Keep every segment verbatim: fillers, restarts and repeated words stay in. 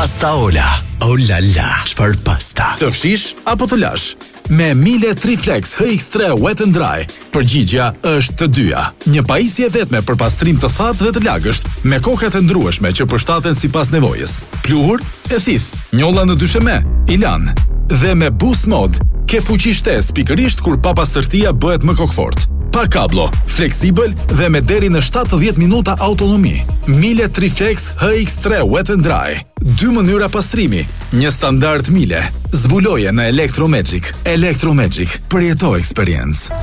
Pasta Ola. Oh la la, çfarë pasta? Të fshish apo të lash? Me Miele Triflex H X tre Wet and Dry, përgjigjja është të dyja. Një pajisje vetme për pastrim të thatë dhe të lagësht, me kokat e ndrueshme që përshtaten sipas nevojës. Pluhur e thith, njolla në dysheme, ilan. Dhe me Boost Mode, ke fuqi shtesë pikërisht kur papastërtia bëhet më kokfort. Pa kablo, fleksibël dhe me deri në shtatëdhjetë minuta autonomi. Miele Triflex H X tre Wet and Dry. Dy mënyra pastrimi, një standard Miele. Zbuloje në Electromagic. Electromagic, përjeto experience.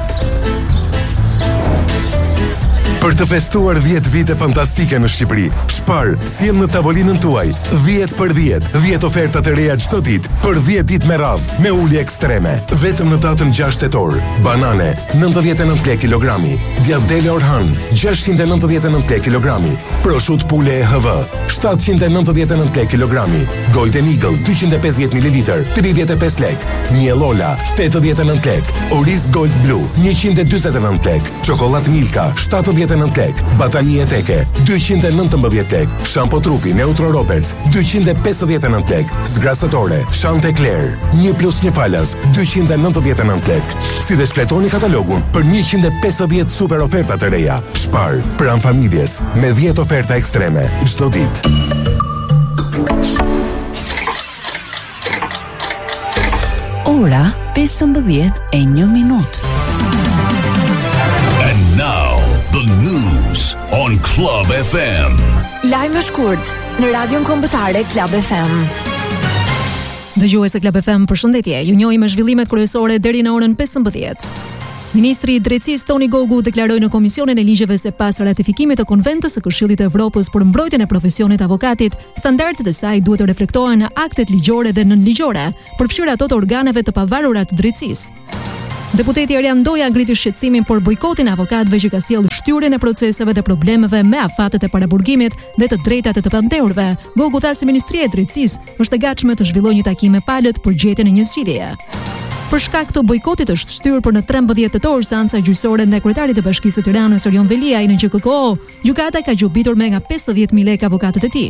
Për të festuar dhjetë vite fantastike në Shqipëri, Spar sjell në tavolinën tuaj dhjetë për dhjetë, dhjetë oferta të reja çdo ditë për dhjetë ditë me radhë me ulje ekstreme. Vetëm në datën gjashtë tetor, banane nëntëdhjetë e nëntë lekë kilogrami, djardele Orhan gjashtëqind e nëntëdhjetë e nëntë lekë kilogrami, prosciutto pule E H V shtatëqind e nëntëdhjetë e nëntë lekë kilogrami, Golden Eagle dyqind e pesëdhjetë mililitër tridhjetë e pesë lekë, Mielola tetëdhjetë e nëntë lekë, Oriz Gold Blue njëqind e dyzet e nëntë lekë, Çokollatë Milka shtatëdhjetë e nëntë lekë, Batanie Eteke dyqind e nëntëmbëdhjetë lekë, Shampo trupi Neutro Roberts dyqind e pesëdhjetë e nëntë lekë, zgrasëtore Chante Claire një plus një falas dyqind e nëntëdhjetë e nëntë lekë. Si dhe shfletoni katalogun për njëqind e pesëdhjetë super oferta të reja. Spar, pranë familjes, me dhjetë oferta ekstreme çdo ditë. Ora pesëmbëdhjetë e një minutë. And now, the news on Club F M. Lajme shkurt në radion kombëtare Club F M. Dëgjues e Club F M, përshëndetje. Ju njohim me zhvillimet kryesore deri në orën pesëmbëdhjetë. Ministri i Drejtësisë Toni Gogu deklaroi në Komisionin e Ligjeve se pas ratifikimit të Konventës së Këshillit të Evropës për mbrojtjen e profesionit avokatit, standardet e saj duhet të reflektohen në aktet ligjore dhe nënligjore, përfshirë ato të organeve të pavarura të drejtësisë. Deputeti Erian Doja ngriti shqetësimin për bojkotin e avokatëve që ka sjellë shtyrjen e proceseve dhe problemeve me afatet e paraburgimit dhe të drejtat e të pandeurve. Gogu tha se Ministria e Drejtësisë është e gatshme të zhvillojë një takim me palët për gjetjen e një zgjidhjeje. Për shkak të bojkotit është shtyrë për në trembëdhjetë tetor seanca gjyqësore ndaj kryetarit të Bashkisë së Tiranës Erion Veliaj në G K K O. Gjykata ka gjobitur me nga pesëdhjetë mijë lekë avokatët e tij.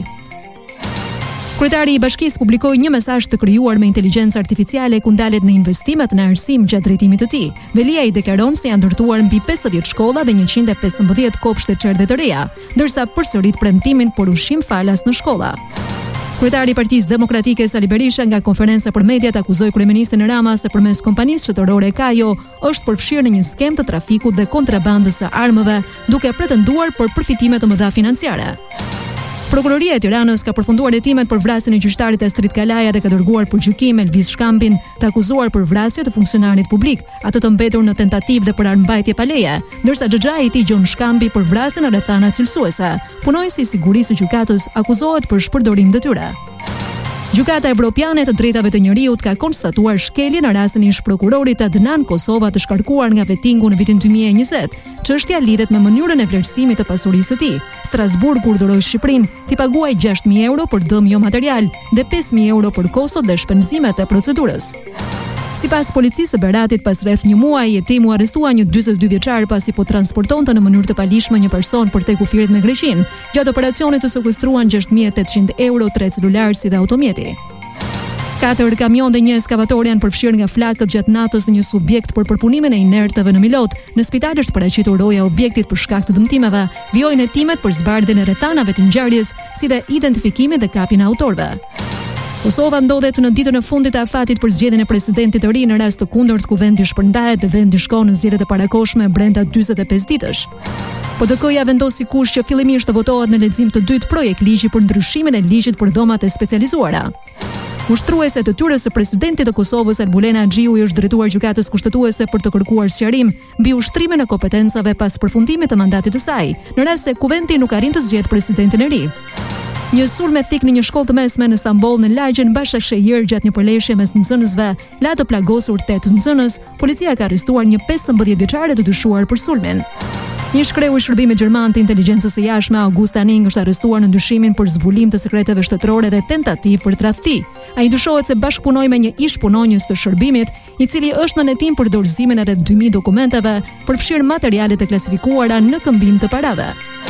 Kryetari i Bashkisë publikoi një mesazh të krijuar me inteligjencë artificiale ku ndalet në investimet në arsim gjatë drejtimit të tij. Veliaj deklaron se janë ndërtuar mbi pesëdhjetë shkolla dhe njëqind e pesëmbëdhjetë kopshte çerdhe të reja, ndërsa përsërit premtimin për ushqim falas në shkolla. Kryetari i Partisë Demokratike Sali Berisha nga konferenca për mediat akuzoi kryeministin Rama se përmes kompanisë shtetërore Kajo është përfshirë në një skem të trafikut dhe kontrabandës së armëve, duke pretenduar për përfitime të mëdha financiare. Prokuroria e Tiranës ka përfunduar hetimet për vrasjen e gjyqtarit Astrid Kalaja dhe ka dërguar për gjykim Elvis Shkambin, të akuzuar për vrasje të funksionarit publik, atë të mbetur në tentativë dhe për armbajtje pa leje, ndërsa xhaxhai i tij Gjon Shkambi për vrasjen e rrethana cilësuese. Punojësi i sigurisë së gjykatës akuzohet për shpërdorim detyre. Gjykata Evropiane të Drejtave të Njerëzit ka konstatuar shkelje në rastin e ish-prokurorit Adnan Kosova të shkarkuar nga vettingu në vitin dy mijë e njëzet. Çështja lidhet me mënyrën e vlerësimit të pasurisë së tij. Strasburg urdhëroi Shqipërinë t'i paguajë gjashtë mijë euro për dëm jo material dhe pesë mijë euro për kostot dhe shpenzimet e procedurës. Sipas policisë së Beratit, pas rreth një muaji, hetimu arrestua një dyzet e dy vjeçar pasi po transportonte në mënyrë të palishme një person për te kufirit me Greqinë. Gjatë operacionit të sekuestruan gjashtë mijë e tetëqind euro, tre celularë si dhe automjeti. Katër kamion dhe një eskavator janë përfshirë nga flakët gjatë natës në një subjekt për përpunimin e inertëve në Milot. Në spital është paraqitur roja e objektit për shkak të dëmtimeve. Vijojnë hetimet për zbardhjen e rrethanave të ngjarjes, si dhe identifikimin dhe kapjen e autorëve. Kosova ndodhet në ditën e fundit të afatit për zgjedhjen e presidentit të ri, në rast të kundërt ku vendi shpërndahet dhe vendi shkon në zgjedhjet e parakohshme brenda dyzet e pesë ditësh. P D K-ja vendosi kush që fillimisht të votohet në lexim të dytë projekt ligji për ndryshimin e ligjit për dhomat e specializuara. Ushtruese të tyre së presidentit të Kosovës Albulena Xhiu i është drejtuar gjykatës kushtetuese për të kërkuar sqarim mbi ushtrimin e kompetencave pas përfundimit të mandatit të saj, në rast se kuventi nuk arrin të zgjedhë presidentin e ri. Një sulm e thik në një shkollë të mesme në Stamboll në lagjen Bashakshehir gjatë një përleshje mes nxënësve, la të plagosur tetë nxënës, policia ka arrestuar një pesëmbëdhjetë vjeçare të dyshuar për sulmin. Një shkreu i shërbimit gjerman të inteligjencës së jashtme August Anning është arrestuar në dyshimin për zbulim të sekreteve shtetërore dhe tentativë për tradhti. Ai dyshohet se bashkëpunoi me një ish punonjës të shërbimit, i cili është në hetim për dorëzimin e rreth dy mijë dokumenteve, përfshirë materiale të klasifikuara në këmbim të parave.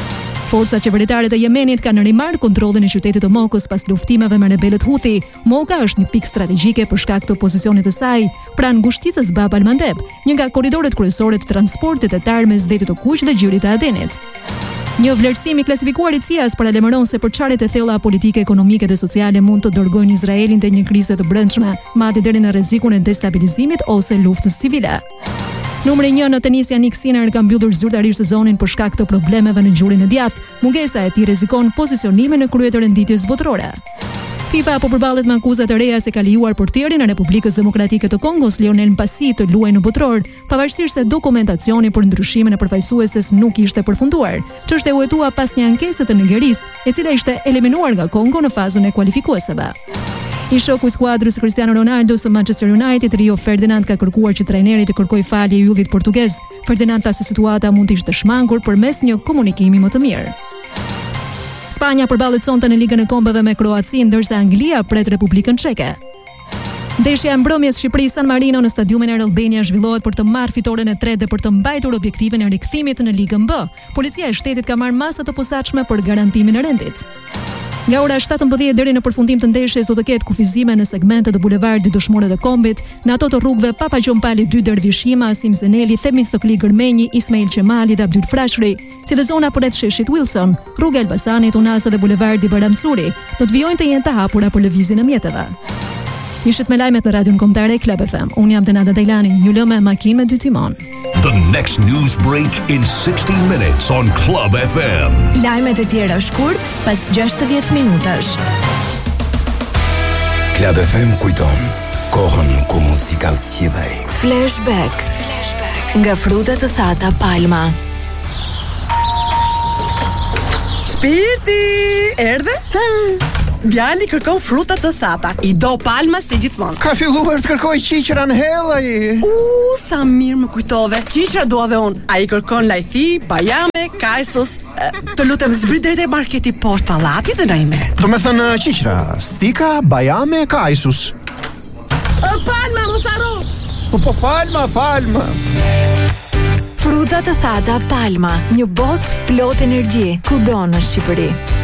Forcat qeveritare të Yemenit kanë rimarrë kontrollin e qytetit të Mokës pas luftimeve me rebelët Houthi. Moka është një pikë strategjike për shkak të pozicionit të saj pranë ngushtisës Bab al-Mandeb, një nga korridoret kryesore të transportit të tarmes Detit të Kuq dhe Gjirit të Adenit. Një vlerësim i klasifikuar i C I A-s paralajmëron se përçarjet e thella politike, ekonomike dhe sociale mund të dërgojnë Izraelin te një krizë të brendshme, madje deri në rrezikun e destabilizimit ose luftës civile. Numri një në tenis Jannik Sinner ka mbyllur zyrtarisht sezonin për shkak të problemeve në gjurin e djathtë. Mungesa e tij rrezikon pozicionimin në krye të renditjes botërore. FIFA po përballet me akuza të reja se ka lejuar portierin e Republikës Demokratike të Kongos Lionel Mpasi të luajë në botror, pavarësisht se dokumentacioni për ndryshimin e përfaqësueses nuk ishte përfunduar. Çështja u hetua pas një ankese të Nigerisë, e cila ishte eliminuar nga Kongo në fazën e kualifikuesave. I shoku i skuadrës Cristiano Ronaldo së Manchester United, Rio Ferdinand, ka kërkuar që trajneri të kërkojë falje yllit portugez. Ferdinand tha se situata mund të ishte shmangur përmes një komunikimi më të mirë. Spanja përballet sonte në Ligën e Kombeve me Kroacinë, ndërsa Anglia pret Republikën Çeke. Ndeshja e mbrëmjes Shqipëri-San Marino në stadiumin Air Albania zhvillohet për të marrë fitoren e tretë dhe për të mbajtur objektivin e rikthimit në Ligën B. Policia e shtetit ka marrë masa të posaçme për garantimin e rendit. Nga ora shtatëmbëdhjetë deri në përfundim të ndeshjes do të ketë kufizime në segmentet e bulevardit Dëshmorët e Kombit, në ato të rrugëve Papa Gjon Pali dy Dervishima, Asim Zeneli, Themistokli Gërmenji, Ismail Qemali dhe Abdyl Frashëri, si dhe zona përreth sheshit Wilson, rruga Elbasanit, Unasa dhe bulevardi Baramsuri, do të vijojnë të jenë të hapura për lëvizjen e mjeteve. Ishit me lajmet në Radion Kombëtare Club F M. Unë jam Denada Dajlani, ju lë me makinë me dy timon. The next news break in sixty minutes on Club F M. Lajmet e tjera shkurt pas gjashtëdhjetë minutash. Club F M kujton kohën ku muzika zgjidhej. Flashback. Flashback. Nga frutat të thata Palma. Shpirti, erdhe? Djali kërkon fruta të thata. I do Palma si gjithmonë. Ka filluar të kërkoj qiqra në hellaj. U, sa mirë më kujtove. Qiqra dua dhe unë. Ai kërkon lajthi, bajame, kajsos. Të lutem zbrit drejt e marketi poshtë Pallati dhe na i merr. Do me thënë qiqra, stika, bajame, kajsus. Palma, mos harro. Po po Palma, Palma. Fruta të thata Palma, një botë plot energji, kudo në Shqipëri.